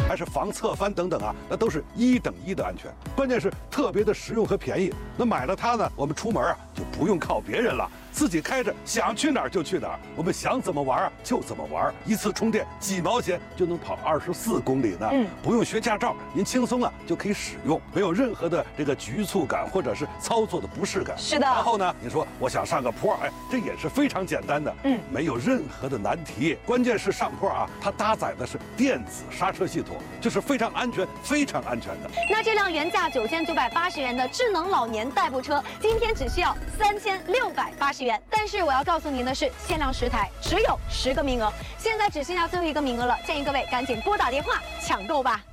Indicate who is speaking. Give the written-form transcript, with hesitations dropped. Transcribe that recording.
Speaker 1: 还是防侧翻等等啊，那都是1等1的安全。关键是特别的实用和便宜。那买了它呢，我们出门啊就不用靠别人了，自己开着想去哪儿就去哪儿，我们想怎么玩啊就怎么玩，一次充电几毛钱就能跑24公里呢。不用学驾照，您轻松啊就可以使用，没有任何的这个局促感或者是操作的不适感。
Speaker 2: 是的。
Speaker 1: 然后呢，你说我想上个坡，哎，这也是非常简单的，没有任何的难题。关键是上坡啊，它搭载的是电子刹车系统，就是非常安全、非常安全的。
Speaker 2: 那这辆原价9980元的智能老年代步车，今天只需要3680元。但是我要告诉您的是，限量10台，只有10个名额，现在只剩下最后1个名额了，建议各位赶紧拨打电话抢购吧。